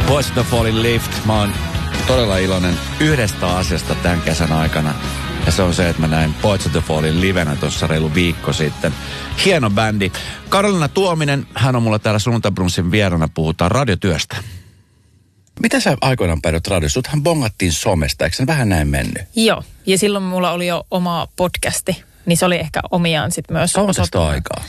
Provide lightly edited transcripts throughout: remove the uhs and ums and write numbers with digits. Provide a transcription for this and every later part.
Boys to Fallin Lift. Mä oon todella iloinen yhdestä asiasta tämän kesän aikana. Ja se on se, että mä näin Boys to Fallin livenä tuossa reilu viikko sitten. Hieno bändi. Karolina Tuominen, hän on mulla täällä Sunnuntai-Brunssin vieraana, puhutaan radiotyöstä. Mitä sä aikoinaan päädyt radiossa? Suthan bongattiin somesta, eikö se vähän näin mennyt? Joo, ja silloin mulla oli jo oma podcasti, niin se oli ehkä omiaan sitten myös. Kauan tästä aikaa?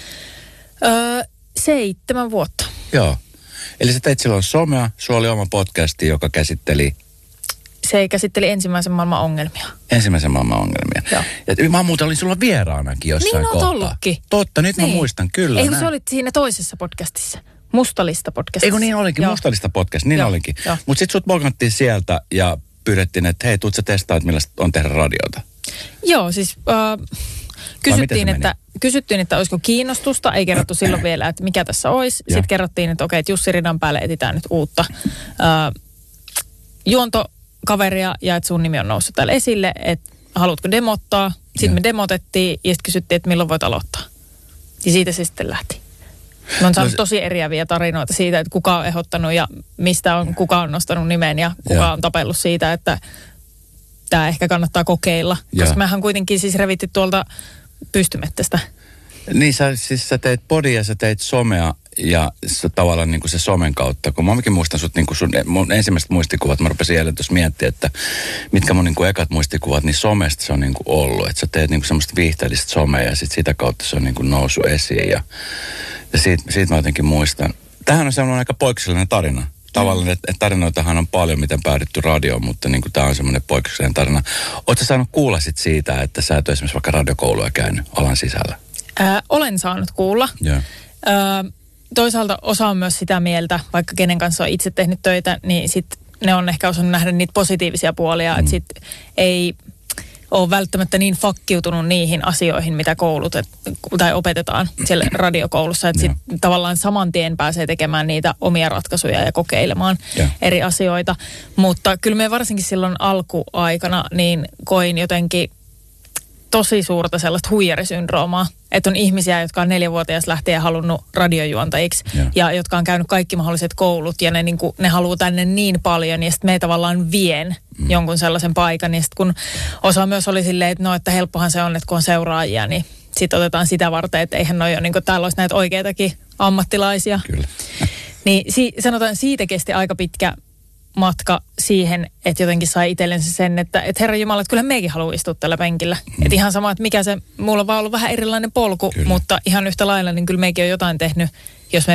7 vuotta. Joo. Eli sä teit silloin somea, sulla oli oma podcasti, joka käsitteli... Se käsitteli ensimmäisen maailman ongelmia. Ensimmäisen maailman ongelmia. Joo. Ja mä muuten olin sulla vieraanakin jossain kohtaa. Niin olet ollutkin. Totta, nyt mä muistan, kyllä. Eikö se olit siinä toisessa podcastissa? Mustalista-podcastissa. Eikö niin olikin, Mustalista-podcast, niin olikin. Mutta sit sut bongattiin sieltä ja pyydettiin, että hei, tuut sä testaa, että millaista on tehdä radiota. Joo, siis... Kysyttiin, että olisiko kiinnostusta. Ei kerrottu silloin vielä, että mikä tässä olisi. Sitten kerrottiin, että okei, että Jussi Ridan päälle etsitään nyt uutta juontokaveria ja että sun nimi on noussut täällä esille, että haluatko demottaa. Sitten me demotettiin ja sitten kysyttiin, että milloin voit aloittaa. Ja siitä se sitten lähti. Mä oon saanut tosi eriäviä tarinoita siitä, että kuka on ehdottanut ja kuka on nostanut nimen ja kuka on tapellut siitä, että tämä ehkä kannattaa kokeilla. Koska mehän kuitenkin siis revitty tuolta pystymettästä. Niin, sä teit podia, sä teit somea ja tavallaan niin kuin se somen kautta. Kun mäkin muistan sut, niin kuin mun ensimmäiset muistikuvat, mä rupesin eilen tuossa miettimään, että mitkä mun niin kuin ekat muistikuvat, niin somesta se on niin kuin ollut. Että sä teet niin kuin semmoista viihteellistä somea ja sit sitä kautta se on niin kuin noussut esiin. Ja siitä mä jotenkin muistan. Tämähän on semmoinen aika poikkeuksellinen tarina. Tavallaan, että tarinoitahan on paljon, miten päädytty radioon, mutta niin kuin tämä on semmoinen poikkeuksellinen tarina. Oletko sä saanut kuulla sit siitä, että sä et ole esimerkiksi vaikka radiokoulua käynyt alan sisällä? Olen saanut kuulla. Joo. Toisaalta osa on myös sitä mieltä, vaikka kenen kanssa on itse tehnyt töitä, niin sit ne on ehkä osannut nähdä niitä positiivisia puolia, että sit ei ole välttämättä niin fakkiutunut niihin asioihin, mitä tai opetetaan siellä radiokoulussa. Että sitten tavallaan saman tien pääsee tekemään niitä omia ratkaisuja ja kokeilemaan eri asioita. Mutta kyllä me varsinkin silloin alkuaikana niin koin jotenkin tosi suurta sellaista huijarisyndroomaa. Että on ihmisiä, jotka on 4-vuotias lähtien halunnut radiojuontajiksi ja jotka on käynyt kaikki mahdolliset koulut ja ne haluaa tänne niin paljon ja sitten me tavallaan vien jonkun sellaisen paikan. Ja sitten kun osa myös oli silleen, että että helppohan se on, että kun on seuraajia, niin sitten otetaan sitä varten, että eihän noi ole, niin kuin täällä olisi näitä oikeitakin ammattilaisia. Kyllä. Niin sanotaan, siitä kesti aika pitkä matka siihen, että jotenkin sai itsellensä sen, että herranjumala, että kyllä meikin haluaa istua tällä penkillä. Että ihan sama, että mikä se, mulla on vaan ollut vähän erilainen polku, mutta ihan yhtä lailla, niin kyllä meikin on jotain tehnyt, jos me